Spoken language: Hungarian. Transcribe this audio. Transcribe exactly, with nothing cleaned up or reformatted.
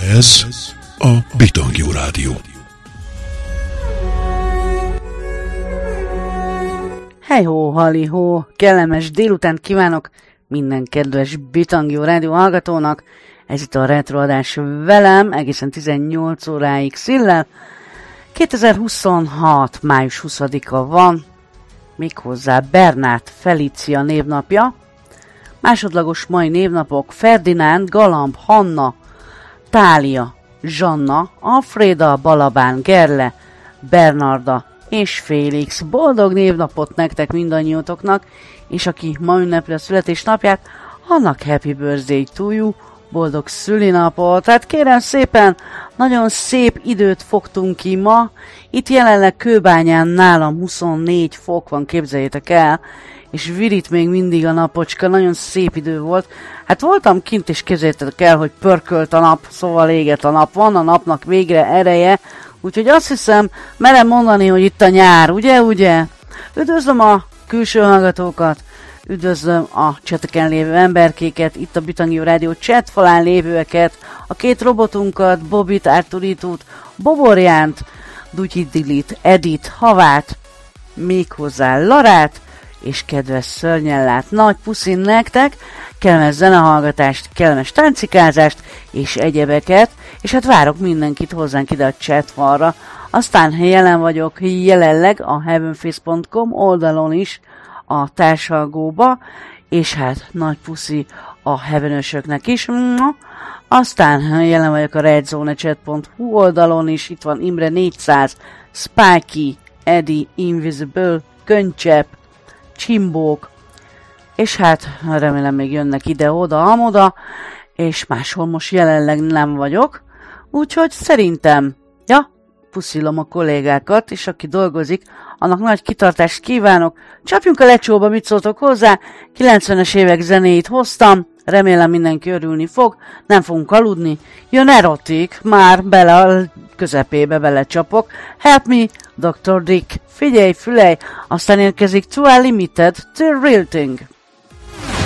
Ez a Bitangjú Rádió. Hej-hó, hali-hó, kellemes délután kívánok minden kedves Bitangjú Rádió hallgatónak. Ez itt a retroadás velem, egészen tizennyolc óráig Szillel. kétezer-huszonhat. május huszadika van, méghozzá Bernát Felícia névnapja. Másodlagos mai névnapok: Ferdinánd, Galamb, Hanna, Tália, Zsanna, Alfréda, Balabán, Gerle, Bernarda és Félix. Boldog névnapot nektek mindannyiótoknak, és aki ma ünnepli a születésnapját, annak happy birthday to you, boldog szülinapot. Hát kérem szépen, nagyon szép időt fogtunk ki ma. Itt jelenleg Kőbányán nálam huszonnégy fok van, képzeljétek el, és virít még mindig a napocska, nagyon szép idő volt. Hát voltam kint, és képzeljétek el, hogy pörkölt a nap, szóval égett a nap, van a napnak végre ereje, úgyhogy azt hiszem, merem mondani, hogy itt a nyár, ugye, ugye? Üdvözlöm a külső hallgatókat, üdvözlöm a cseteken lévő emberkéket, itt a Bitangjú Rádió chat falán lévőeket, a két robotunkat, Bobit, Arturitút, Boborjánt, Dutyit, Dilit, Edit, Havát, méghozzá Larát, és kedves Szörnyellát. Nagy puszin nektek, kellemes zenehallgatást, kellemes táncikázást, és egyebeket, és hát várok mindenkit hozzánk ide a chatfalra. Aztán jelen vagyok jelenleg a heavenface pont com oldalon is, a társalgóba, és hát nagy puszi a heavenösöknek is. Aztán jelen vagyok a redzonechat pont hu oldalon is, itt van Imre négyszáz, Spikey, Eddie, Invisible, Könycsepp, Csimbók, és hát remélem még jönnek ide-oda, amoda, és máshol most jelenleg nem vagyok, úgyhogy szerintem, ja, puszilom a kollégákat, és aki dolgozik, annak nagy kitartást kívánok. Csapjunk a lecsóba, mit szóltok hozzá, kilencvenes évek zenéit hoztam, remélem mindenki örülni fog, nem fogunk aludni, jön erotik, már bele a közepébe belecsapok, Help Me, doktor Dick, figyelj, fülej, aztán érkezik To Unlimited, The Real Thing.